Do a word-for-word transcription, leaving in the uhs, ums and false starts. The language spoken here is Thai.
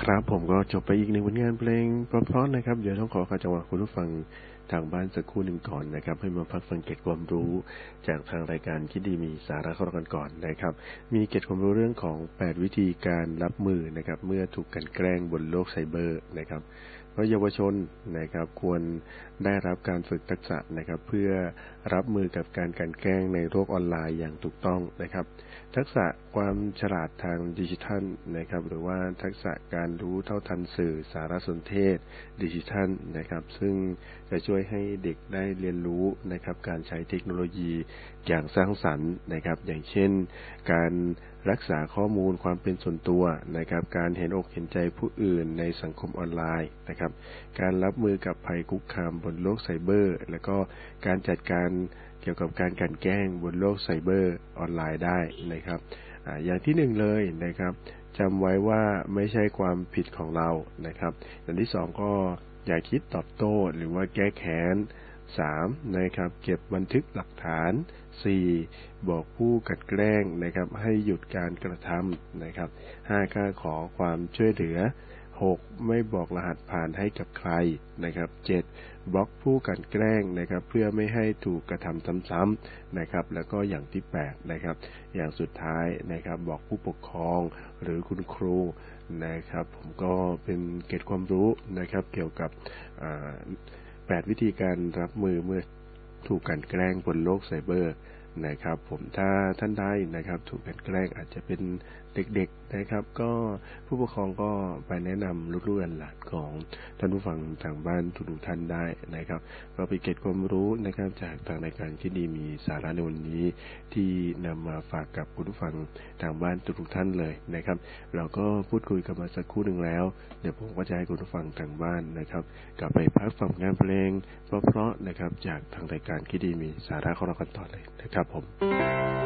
ครับผมก็จบไปอีกหนึ่งผลงานเพลงเพราะๆนะครับเดี๋ยวต้องขอขัดจังหวะคุณผู้ฟังทางบ้านสักครู่หนึ่งก่อนนะครับให้มาพักฟังเกร็ดความรู้จากทางรายการคิดดีมีสาระเข้ากันก่อนนะครับมีเกร็ดความรู้เรื่องของแปดวิธีการรับมือนะครับเมื่อถูกกลั่นแกล้งบนโลกไซเบอร์นะครับเพราะเยาวชนนะครับควรได้รับการฝึกทักษะนะครับเพื่อรับมือกับการกลั่นแกล้งในโลกออนไลน์อย่างถูกต้องนะครับทักษะความฉลาดทางดิจิทัลนะครับหรือว่าทักษะการรู้เท่าทันสื่อสารสนเทศดิจิทัลนะครับซึ่งจะช่วยให้เด็กได้เรียนรู้นะครับการใช้เทคโนโลยีอย่างสร้างสรรค์นะครับอย่างเช่นการรักษาข้อมูลความเป็นส่วนตัวนะครับการเห็นอกเห็นใจผู้อื่นในสังคมออนไลน์นะครับการรับมือกับภัยคุกคามบนโลกไซเบอร์แล้วก็การจัดการเกี่ยวกับการกลั่นแกล้งบนโลกไซเบอร์ออนไลน์ได้นะครับอ่าอย่างที่หนึ่งเลยนะครับจำไว้ว่าไม่ใช่ความผิดของเรานะครับอย่างที่สองก็อย่าคิดตอบโต้หรือว่าแก้แค้นสามนะครับเก็บบันทึกหลักฐานสี่บอกผู้กลั่นแกล้งนะครับให้หยุดการกระทำนะครับห้าการขอความช่วยเหลือหกไม่บอกรหัสผ่านให้กับใครนะครับเจ็ดบล็อกผู้กลั่นแกล้งนะครับเพื่อไม่ให้ถูกกระทำซ้ำๆนะครับแล้วก็อย่างที่แปดนะครับอย่างสุดท้ายนะครับบอกผู้ปกครองหรือคุณครูนะครับผมก็เป็นเกร็ดความรู้นะครับเกี่ยวกับแปดวิธีการรับมือเมื่อถูกกลั่นแกล้งบนโลกไซเบอร์นะครับผมถ้าท่านใดนะครับถูกกลั่นแกล้งอาจจะเป็นเด็กๆนะครับก็ผู้ปกครองก็ไปแนะนำลูกๆหลานของท่านผู้ฟังทางบ้านทุกๆท่านได้นะครับก็เป็นเกร็ดความรู้นะครับจากทางรายการที่ดีมีสาระในวันนี้ที่นำมาฝากกับคุณผู้ฟังทางบ้านทุกๆท่านเลยนะครับเราก็พูดคุยกันมาสักครู่หนึ่งแล้วเดี๋ยวผมก็จะให้คุณผู้ฟังทางบ้านนะครับกลับไปพักฟังงานเพลงเพราะๆนะครับจากทางรายการที่ดีมีสาระของเรากันต่อเลยนะครับผม